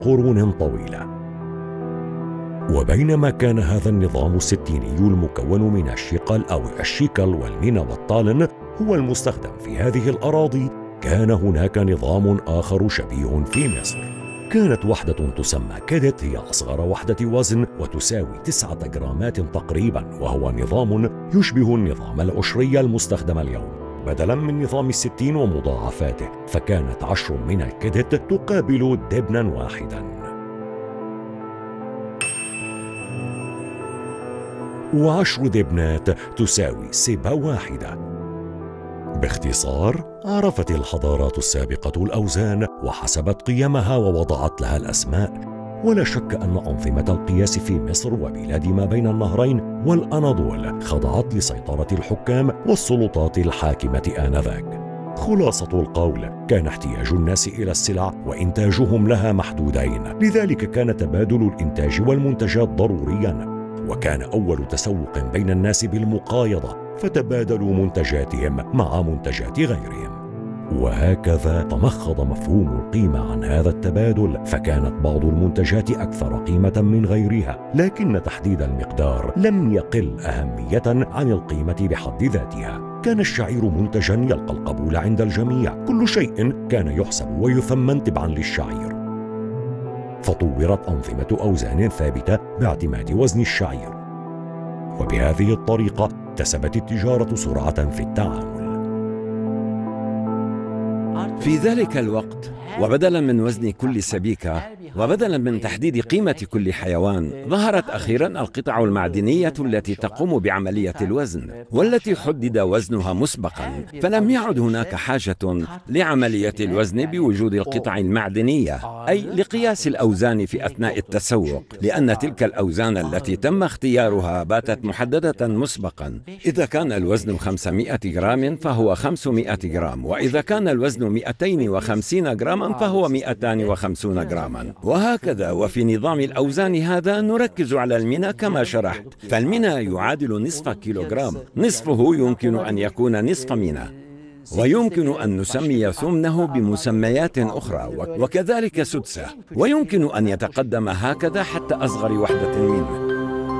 قرون طويلة. وبينما كان هذا النظام الستيني المكون من الشيقل أو الشيكل والمينا والطالن هو المستخدم في هذه الأراضي، كان هناك نظام آخر شبيه في مصر. كانت وحدة تسمى كيدت هي أصغر وحدة وزن وتساوي 9 جرامات تقريبا، وهو نظام يشبه النظام العشري المستخدم اليوم بدلا من نظام الستين ومضاعفاته، فكانت 10 من الكيدت تقابل دبنا واحدا. و10 دبنات تساوي سبة واحدة. باختصار، عرفت الحضارات السابقة الأوزان وحسبت قيمها ووضعت لها الأسماء، ولا شك أن أنظمة القياس في مصر وبلاد ما بين النهرين والأناضول خضعت لسيطرة الحكام والسلطات الحاكمة آنذاك. خلاصة القول، كان احتياج الناس إلى السلع وإنتاجهم لها محدودين، لذلك كان تبادل الإنتاج والمنتجات ضرورياً، وكان أول تسوق بين الناس بالمقايضة، فتبادلوا منتجاتهم مع منتجات غيرهم، وهكذا تمخض مفهوم القيمة عن هذا التبادل، فكانت بعض المنتجات أكثر قيمة من غيرها، لكن تحديد المقدار لم يقل أهمية عن القيمة بحد ذاتها. كان الشعير منتجا يلقى القبول عند الجميع، كل شيء كان يحسب ويثمن تبعا للشعير، فطورت أنظمة أوزان ثابتة باعتماد وزن الشعير، وبهذه الطريقة اكتسبت التجارة سرعة في التعامل. في ذلك الوقت، وبدلا من وزن كل سبيكة وبدلا من تحديد قيمة كل حيوان، ظهرت أخيرا القطع المعدنية التي تقوم بعملية الوزن والتي حدد وزنها مسبقا، فلم يعد هناك حاجة لعملية الوزن بوجود القطع المعدنية، أي لقياس الأوزان في أثناء التسوق، لأن تلك الأوزان التي تم اختيارها باتت محددة مسبقا. إذا كان الوزن 500 جرام فهو 500 جرام، وإذا كان الوزن 250 جراما فهو 250 جراما، وهكذا. وفي نظام الأوزان هذا نركز على المينا كما شرحت، فالمينا يعادل نصف كيلوغرام، نصفه يمكن أن يكون نصف مينا، ويمكن أن نسمي ثمنه بمسميات أخرى، وكذلك سدسه، ويمكن أن يتقدم هكذا حتى أصغر وحدة منه.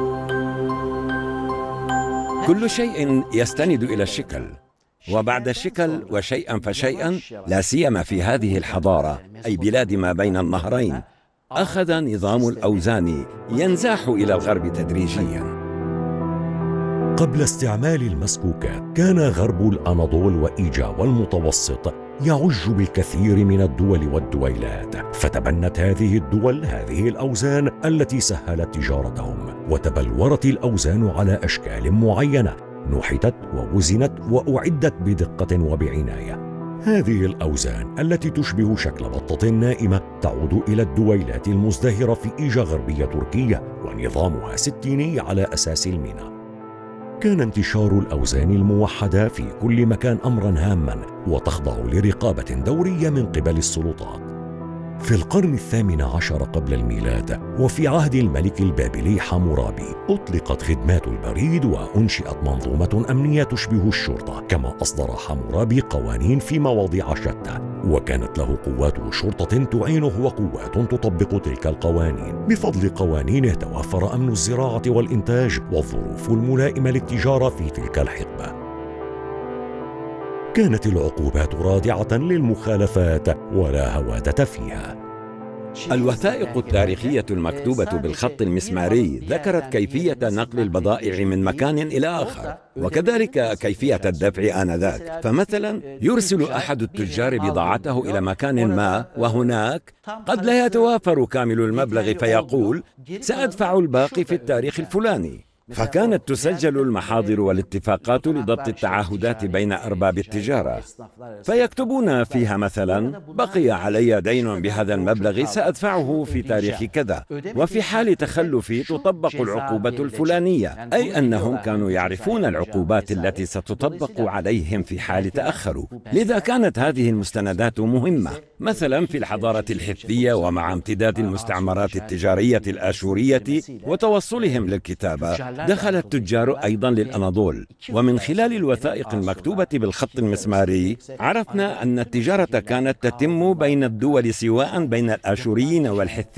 كل شيء يستند إلى الشكل، وبعد الشكل وشيئا فشيئا، لا سيما في هذه الحضارة أي بلاد ما بين النهرين، أخذ نظام الأوزان ينزاح إلى الغرب تدريجيا. قبل استعمال المسكوكات، كان غرب الأناضول وإيجا والمتوسط يعج بالكثير من الدول والدويلات، فتبنت هذه الدول هذه الأوزان التي سهلت تجارتهم، وتبلورت الأوزان على أشكال معينة، نحتت ووزنت وأعدت بدقة وبعناية. هذه الأوزان التي تشبه شكل بطة نائمة تعود إلى الدويلات المزدهرة في إيجا غربية تركيا، ونظامها ستيني على أساس المينا. كان انتشار الأوزان الموحدة في كل مكان أمرا هاما، وتخضع لرقابة دورية من قبل السلطات. في القرن 18 قبل الميلاد، وفي عهد الملك البابلي حمورابي، أطلقت خدمات البريد وأنشئت منظومة أمنية تشبه الشرطة، كما أصدر حمورابي قوانين في مواضيع شتى، وكانت له قوات شرطة تعينه وقوات تطبق تلك القوانين. بفضل قوانينه توفر أمن الزراعة والإنتاج والظروف الملائمة للتجارة في تلك الحقبة. كانت العقوبات رادعة للمخالفات ولا هوادة فيها. الوثائق التاريخية المكتوبة بالخط المسماري ذكرت كيفية نقل البضائع من مكان إلى آخر، وكذلك كيفية الدفع آنذاك. فمثلا يرسل أحد التجار بضاعته إلى مكان ما، وهناك قد لا يتوافر كامل المبلغ، فيقول سأدفع الباقي في التاريخ الفلاني. فكانت تسجل المحاضر والاتفاقات لضبط التعهدات بين أرباب التجارة، فيكتبون فيها مثلا بقي علي دين بهذا المبلغ سأدفعه في تاريخ كذا، وفي حال تخلفي تطبق العقوبة الفلانية، أي أنهم كانوا يعرفون العقوبات التي ستطبق عليهم في حال تأخروا. لذا كانت هذه المستندات مهمة. مثلا في الحضارة الحثية، ومع امتداد المستعمرات التجارية الآشورية وتوصلهم للكتابة، دخل التجار أيضا للأناضول، ومن خلال الوثائق المكتوبة بالخط المسماري عرفنا أن التجارة كانت تتم بين الدول، سواء بين الآشوريين والحثيين